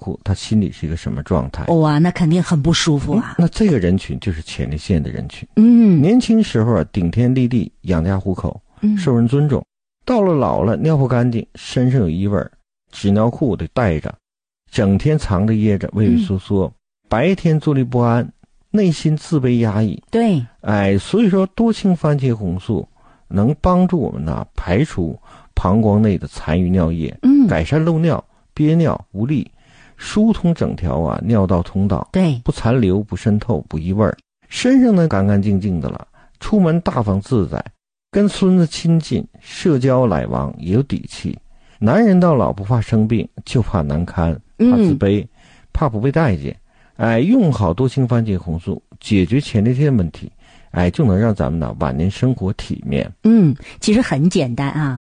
裤，他心里是一个什么状态？ 哇，那肯定很不舒服啊。 那这个人群就是前列腺的人群。年轻时候啊，顶天立地，养家糊口，受人尊重。到了老了，尿不干净，身上有异味，纸尿裤得带着，整天藏着掖着，畏畏缩缩，白天坐立不安，内心自卑压抑。 对， 所以说多氢番茄红素能帮助我们呢排除膀胱内的残余尿液，改善漏尿、憋尿、无力，疏通整条啊尿道通道， 对， 不残留、不渗透、不异味，身上呢干干净净的了，出门大方自在，跟孙子亲近，社交来往也有底气。男人到老不怕生病，就怕难堪，怕自卑，怕不被待见。用好多氢番茄红素，解决前列腺问题，就能让咱们呢晚年生活体面。 其实很简单啊，